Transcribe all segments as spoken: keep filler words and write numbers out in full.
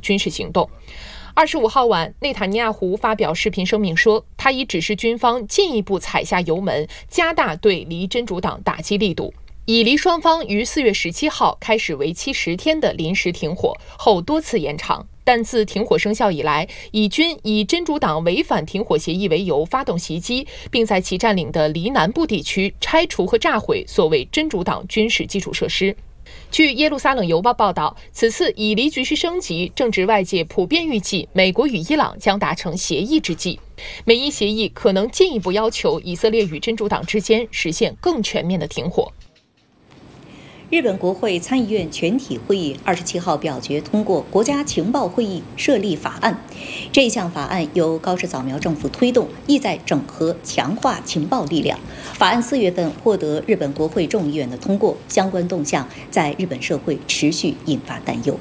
军事行动。二十五号晚，内塔尼亚胡发表视频声明说，他已指示军方进一步踩下油门，加大对离真主党打击力度。以黎双方于四月十七号开始为期十天的临时停火，后多次延长。但自停火生效以来，以军以真主党违反停火协议为由发动袭击，并在其占领的黎南部地区拆除和炸毁所谓真主党军事基础设施。据耶路撒冷邮报报道，此次以黎局势升级，正值外界普遍预计美国与伊朗将达成协议之际。美伊协议可能进一步要求以色列与真主党之间实现更全面的停火。 日本国会参议院全体会议二十七号表决通过国家情报会议设立法案。这项法案由高市早苗政府推动，意在整合强化情报力量。法案四月份获得日本国会众议院的通过，相关动向在日本社会持续引发担忧。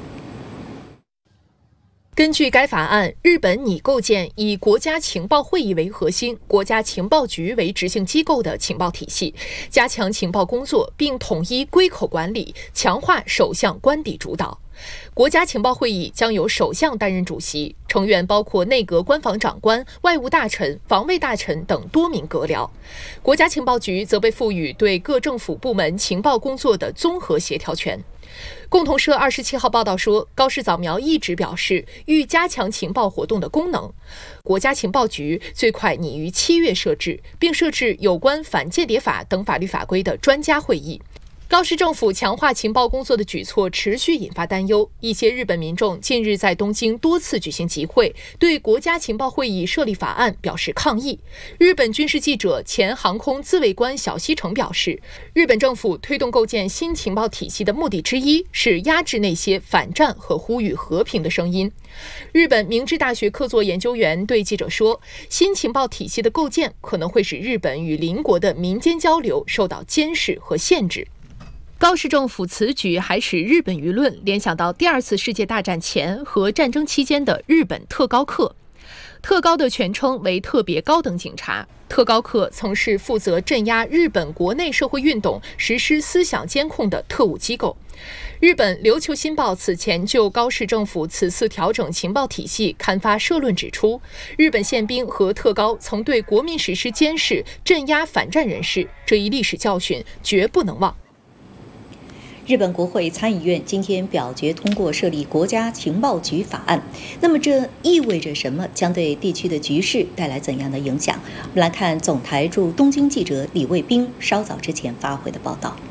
根据该法案，日本拟构建以国家情报会议为核心、国家情报局为执行机构的情报体系，加强情报工作，并统一归口管理，强化首相官邸主导。国家情报会议将由首相担任主席，成员包括内阁官房长官、外务大臣、防卫大臣等多名阁僚。国家情报局则被赋予对各政府部门情报工作的综合协调权。共同社二十七号报道说，高市早苗一直表示欲加强情报活动的功能。国家情报局最快拟于七月设置，并设置有关反间谍法等法律法规的专家会议。高市政府强化情报工作的举措持续引发担忧，一些日本民众近日在东京多次举行集会，对国家情报会议设立法案表示抗议。日本军事记者、前航空自卫官小西成表示，日本政府推动构建新情报体系的目的之一是压制那些反战和呼吁和平的声音。日本明治大学客座研究员对记者说，新情报体系的构建可能会使日本与邻国的民间交流受到监视和限制。高市政府此举还使日本舆论联想到第二次世界大战前和战争期间的日本特高课。特高的全称为特别高等警察。特高课曾是负责镇压日本国内社会运动、实施思想监控的特务机构。日本琉球新报此前就高市政府此次调整情报体系刊发社论，指出日本宪兵和特高曾对国民实施监视、镇压反战人士，这一历史教训绝不能忘。 日本国会参议院今天表决通过设立国家情报局法案，那么这意味着什么？将对地区的局势带来怎样的影响？我们来看总台驻东京记者李卫兵稍早之前发回的报道。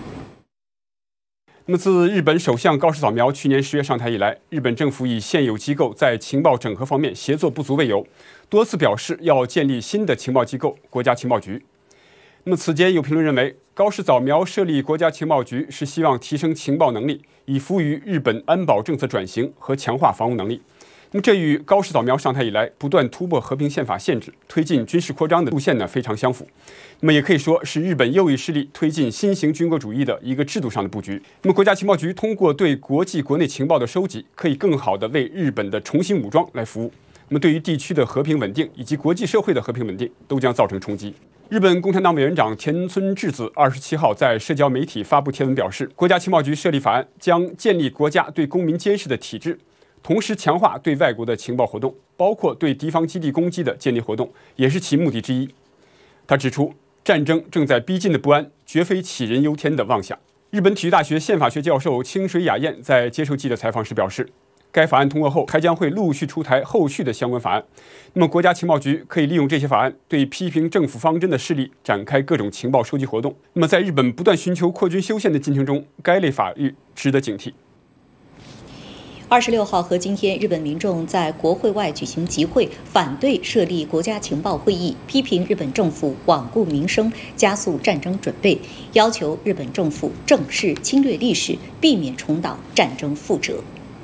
那么，自日本首相高市早苗去年十月上台以来，日本政府以现有机构在情报整合方面协作不足为由，多次表示要建立新的情报机构——国家情报局。那么，此间有评论认为，高市早苗设立国家情报局是希望提升情报能力，以服务于日本安保政策转型和强化防务能力。那么，这与高市早苗上台以来不断突破和平宪法限制、推进军事扩张的路线呢非常相符。那么，也可以说是日本右翼势力推进新型军国主义的一个制度上的布局。那么，国家情报局通过对国际国内情报的收集，可以更好地为日本的重新武装来服务。那么，对于地区的和平稳定以及国际社会的和平稳定，都将造成冲击。日本共产党委员长田村智子二十七号在社交媒体发布贴文表示，国家情报局设立法案将建立国家对公民监视的体制，同时强化对外国的情报活动，包括对敌方基地攻击的间谍活动，也是其目的之一。他指出，战争正在逼近的不安，绝非杞人忧天的妄想。日本体育大学宪法学教授清水雅彦在接受记者采访时表示，该法案通过后，还将会陆续出台后续的相关法案。那么，国家情报局可以利用这些法案，对批评政府方针的势力展开各种情报收集活动。那么，在日本不断寻求扩军修宪的进程中，该类法律值得警惕。 二十六号和今天，日本民众在国会外举行集会，反对设立国家情报会议，批评日本政府罔顾民生，加速战争准备，要求日本政府正视侵略历史，避免重蹈战争覆辙。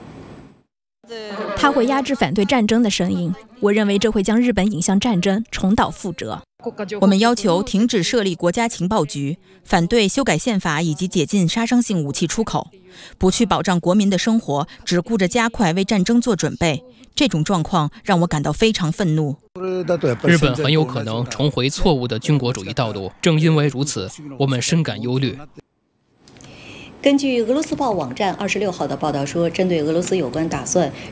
他会压制反对战争的声音，我认为这会将日本引向战争，重蹈覆辙。 我们要求停止设立国家情报局，反对修改宪法以及解禁杀伤性武器出口，不去保障国民的生活，只顾着加快为战争做准备。这种状况让我感到非常愤怒。 日本很有可能重回错误的军国主义道路，正因为如此，我们深感忧虑。 根据俄罗斯报网站二十六号的报道说，针对俄罗斯有关打算